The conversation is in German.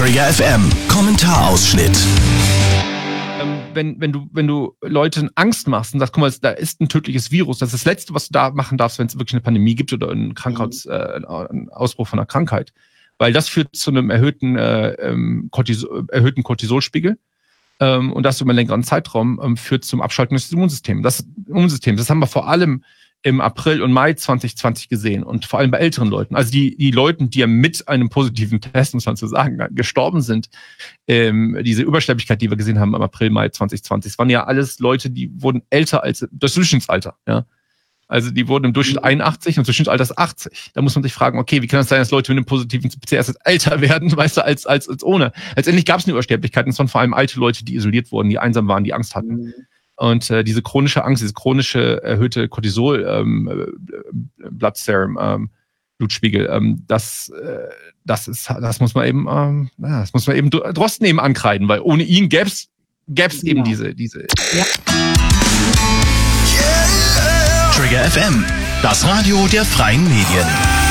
Trigger FM Kommentarausschnitt. Wenn du Leuten Angst machst und sagst, guck mal, da ist ein tödliches Virus, das ist das Letzte, was du da machen darfst, wenn es wirklich eine Pandemie gibt oder einen Ausbruch von einer Krankheit. Weil das führt zu einem erhöhten Cortisolspiegel. Und das über einen längeren Zeitraum führt zum Abschalten des Immunsystems. Das haben wir vor allem im April und Mai 2020 gesehen und vor allem bei älteren Leuten. Also die Leute, die ja mit einem positiven Test, muss man so sagen, gestorben sind, diese Übersterblichkeit, die wir gesehen haben im April, Mai 2020, es waren ja alles Leute, die wurden älter als das Durchschnittsalter. Ja? Also die wurden im Durchschnitt 81 und das Durchschnittsalter ist 80. Da muss man sich fragen, okay, wie kann es sein, dass Leute mit einem positiven PCR älter werden, weißt du, als ohne? Letztendlich gab es eine Übersterblichkeit und es waren vor allem alte Leute, die isoliert wurden, die einsam waren, die Angst hatten. Und diese chronische Angst, diese chronische erhöhte Cortisol, Blood Serum, Blutspiegel, das muss man eben, Drosten eben ankreiden, weil ohne ihn gäb's eben diese. Ja. Trigger FM, das Radio der freien Medien.